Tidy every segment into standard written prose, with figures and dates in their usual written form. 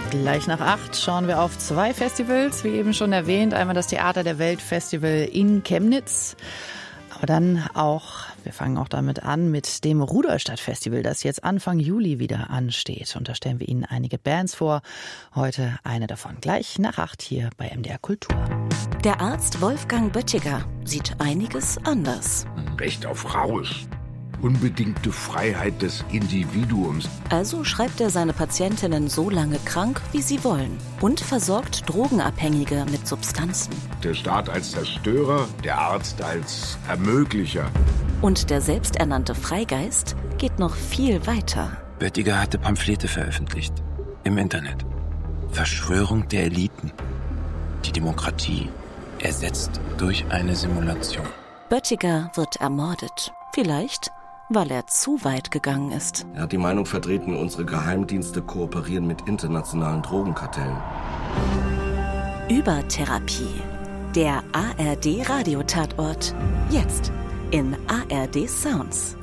Gleich nach 8 schauen wir auf 2 Festivals, wie eben schon erwähnt. Einmal das Theater der Welt Festival in Chemnitz. Aber dann auch, wir fangen auch damit an, mit dem Rudolstadt Festival, das jetzt Anfang Juli wieder ansteht. Und da stellen wir Ihnen einige Bands vor. Heute eine davon. Gleich nach 8 hier bei MDR Kultur. Der Arzt Wolfgang Böttiger sieht einiges anders. Recht auf Rausch. Unbedingte Freiheit des Individuums. Also schreibt er seine Patientinnen so lange krank, wie sie wollen. Und versorgt Drogenabhängige mit Substanzen. Der Staat als Zerstörer, der Arzt als Ermöglicher. Und der selbsternannte Freigeist geht noch viel weiter. Böttiger hatte Pamphlete veröffentlicht. Im Internet. Verschwörung der Eliten. Die Demokratie ersetzt durch eine Simulation. Böttiger wird ermordet. Vielleicht, weil er zu weit gegangen ist. Er hat die Meinung vertreten, unsere Geheimdienste kooperieren mit internationalen Drogenkartellen. Übertherapie. Der ARD-Radiotatort. Jetzt in ARD Sounds.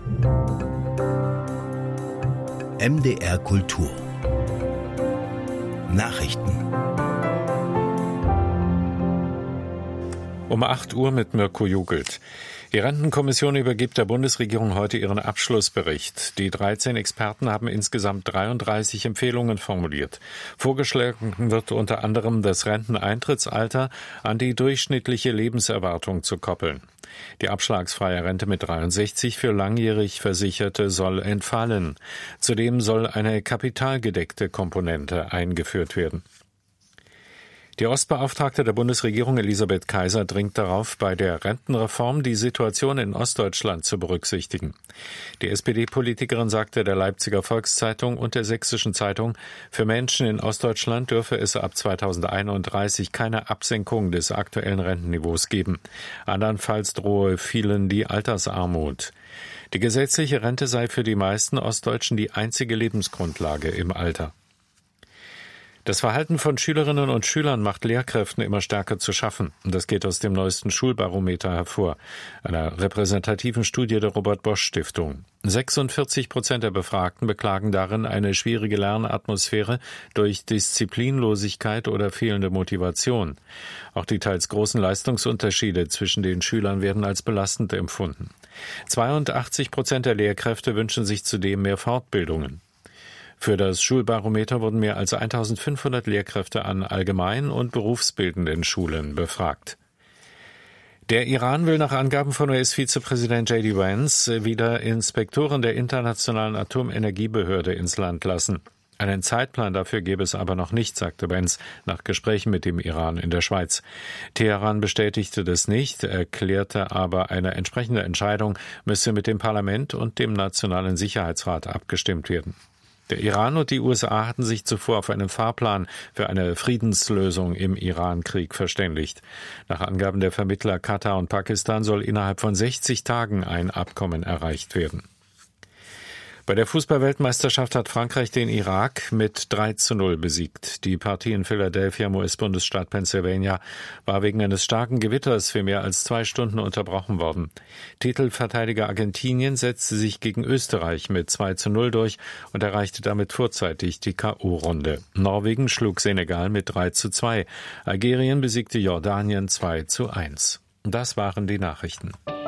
MDR Kultur. Nachrichten. Um 8 Uhr mit Mirko Jugelt. Die Rentenkommission übergibt der Bundesregierung heute ihren Abschlussbericht. Die 13 Experten haben insgesamt 33 Empfehlungen formuliert. Vorgeschlagen wird unter anderem, das Renteneintrittsalter an die durchschnittliche Lebenserwartung zu koppeln. Die abschlagsfreie Rente mit 63 für langjährig Versicherte soll entfallen. Zudem soll eine kapitalgedeckte Komponente eingeführt werden. Die Ostbeauftragte der Bundesregierung Elisabeth Kaiser dringt darauf, bei der Rentenreform die Situation in Ostdeutschland zu berücksichtigen. Die SPD-Politikerin sagte der Leipziger Volkszeitung und der Sächsischen Zeitung, für Menschen in Ostdeutschland dürfe es ab 2031 keine Absenkung des aktuellen Rentenniveaus geben. Andernfalls drohe vielen die Altersarmut. Die gesetzliche Rente sei für die meisten Ostdeutschen die einzige Lebensgrundlage im Alter. Das Verhalten von Schülerinnen und Schülern macht Lehrkräften immer stärker zu schaffen. Das geht aus dem neuesten Schulbarometer hervor, einer repräsentativen Studie der Robert-Bosch-Stiftung. 46% der Befragten beklagen darin eine schwierige Lernatmosphäre durch Disziplinlosigkeit oder fehlende Motivation. Auch die teils großen Leistungsunterschiede zwischen den Schülern werden als belastend empfunden. 82% der Lehrkräfte wünschen sich zudem mehr Fortbildungen. Für das Schulbarometer wurden mehr als 1500 Lehrkräfte an allgemein- und berufsbildenden Schulen befragt. Der Iran will nach Angaben von US-Vizepräsident J.D. Vance wieder Inspektoren der Internationalen Atomenergiebehörde ins Land lassen. Einen Zeitplan dafür gäbe es aber noch nicht, sagte Vance nach Gesprächen mit dem Iran in der Schweiz. Teheran bestätigte das nicht, erklärte aber, eine entsprechende Entscheidung müsse mit dem Parlament und dem Nationalen Sicherheitsrat abgestimmt werden. Der Iran und die USA hatten sich zuvor auf einen Fahrplan für eine Friedenslösung im Iran-Krieg verständigt. Nach Angaben der Vermittler Katar und Pakistan soll innerhalb von 60 Tagen ein Abkommen erreicht werden. Bei der Fußball-Weltmeisterschaft hat Frankreich den Irak mit 3:0 besiegt. Die Partie in Philadelphia im US-Bundesstaat Pennsylvania war wegen eines starken Gewitters für mehr als 2 Stunden unterbrochen worden. Titelverteidiger Argentinien setzte sich gegen Österreich mit 2:0 durch und erreichte damit vorzeitig die K.O.-Runde. Norwegen schlug Senegal mit 3:2. Algerien besiegte Jordanien 2:1. Das waren die Nachrichten.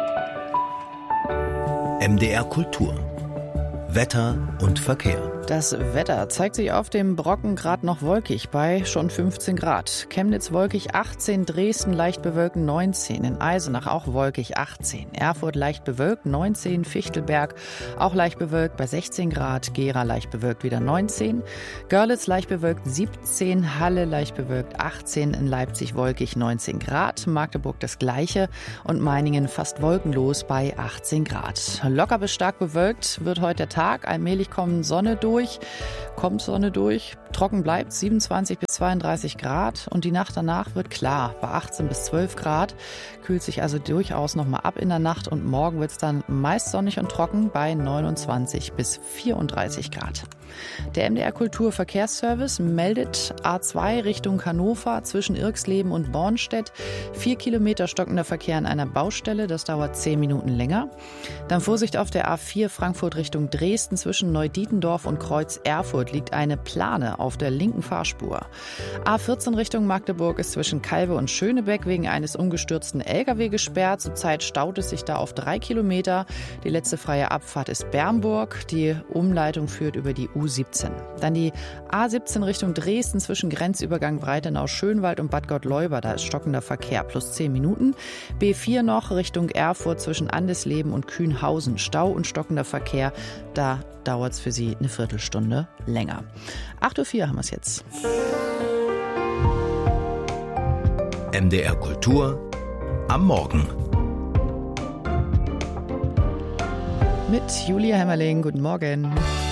MDR Kultur. Wetter und Verkehr. Das Wetter zeigt sich auf dem Brocken gerade noch wolkig bei schon 15 Grad. Chemnitz wolkig 18, Dresden leicht bewölkt 19, in Eisenach auch wolkig 18, Erfurt leicht bewölkt 19, Fichtelberg auch leicht bewölkt bei 16 Grad, Gera leicht bewölkt wieder 19, Görlitz leicht bewölkt 17, Halle leicht bewölkt 18, in Leipzig wolkig 19 Grad, Magdeburg das gleiche und Meiningen fast wolkenlos bei 18 Grad. Locker bis stark bewölkt wird heute der Tag, allmählich kommt Sonne durch, trocken bleibt 27 bis 32 Grad und die Nacht danach wird klar bei 18 bis 12 Grad, kühlt sich also durchaus nochmal ab in der Nacht und morgen wird es dann meist sonnig und trocken bei 29 bis 34 Grad. Der MDR Kultur Verkehrsservice meldet A2 Richtung Hannover zwischen Irxleben und Bornstedt. 4 Kilometer stockender Verkehr an einer Baustelle, das dauert 10 Minuten länger. Dann Vorsicht auf der A4 Frankfurt Richtung Dresden zwischen Neudietendorf und Kreuz Erfurt liegt eine Plane auf der linken Fahrspur. A14 Richtung Magdeburg ist zwischen Calve und Schönebeck wegen eines umgestürzten LKW gesperrt. Zurzeit staut es sich da auf 3 Kilometer. Die letzte freie Abfahrt ist Bernburg. Die Umleitung führt über die U17. Dann die A17 Richtung Dresden zwischen Grenzübergang Breitenau-Schönwald und Bad Gottleuba. Da ist stockender Verkehr plus 10 Minuten. B4 noch Richtung Erfurt zwischen Andesleben und Kühnhausen. Stau und stockender Verkehr. Da dauert es für Sie eine Viertelstunde länger. 8:04 Uhr haben wir es jetzt. MDR Kultur am Morgen. Mit Julia Hemmerling, guten Morgen.